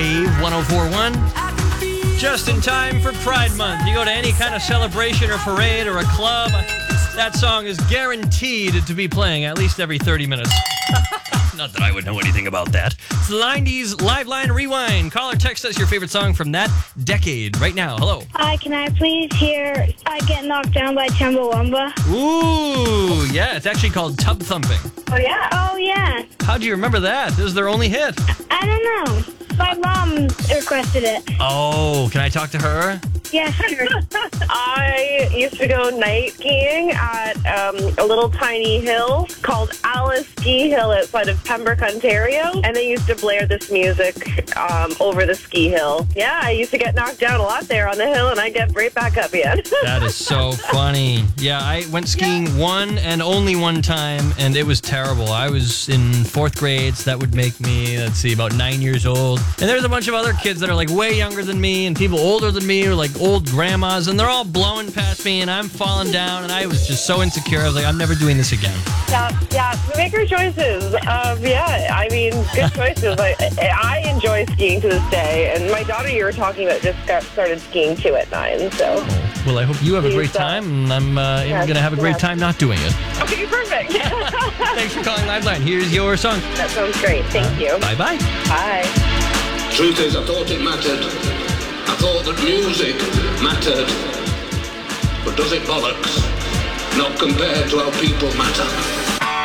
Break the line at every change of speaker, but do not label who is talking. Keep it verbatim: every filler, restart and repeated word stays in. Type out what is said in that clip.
Wave one oh four point one. Just in time for Pride Month. You go to any kind of celebration or parade or a club, that song is guaranteed to be playing at least every thirty minutes. Not that I would know anything about that. It's the nineties Live Line Rewind. Call or text us your favorite song from that decade right now. Hello.
Hi, can I please hear I Get Knocked Down by Chumbawamba?
Ooh, yeah, it's actually called Tub Thumping.
Oh, yeah? Oh, yeah.
How'd you remember that? This is their only hit.
I don't know. My mom requested it.
Oh, can I talk to her?
Yeah, sure.
I used to go night skiing at um, a little tiny hill called Alice Ski Hill outside of Pembroke, Ontario. And they used to blare this music um, over the ski hill. Yeah, I used to get knocked down a lot there on the hill, and I get right back up again.
That is so funny. Yeah, I went skiing yeah. one and only one time, and it was terrible. I was in fourth grade, so that would make me, let's see, about nine years old. And there's a bunch of other kids that are like way younger than me, and people older than me, or like old grandmas, and they're all blowing past me, and I'm falling down, and I was just so insecure. I was like, I'm never doing this again.
Yeah, yeah, make your choices. Um, yeah, I mean, good choices. I, I enjoy skiing to this day, and my daughter you were talking about just got started skiing too at nine, so.
Well, I hope you have a great time, and I'm uh,
yeah,
going to have a great
yeah.
time not doing it.
Okay, perfect.
Thanks for calling Live Line. Here's your song.
That sounds great. Thank
uh,
you.
Bye-bye.
Bye.
Truth is, I thought it mattered. I thought that music mattered. But does it bollocks? Not compared to how people matter.